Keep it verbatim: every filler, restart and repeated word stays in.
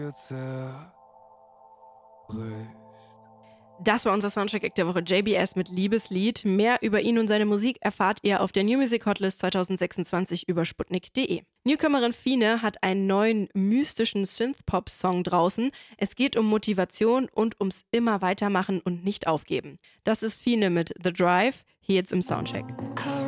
Das war unser Soundcheck der Woche, J B S mit Liebeslied. Mehr über ihn und seine Musik erfahrt ihr auf der New Music Hotlist zwanzig sechsundzwanzig über sputnik punkt de. Newcomerin Fine hat einen neuen mystischen Synthpop-Song draußen. Es geht um Motivation und ums immer weitermachen und nicht aufgeben. Das ist Fine mit The Drive, hier jetzt im Soundcheck.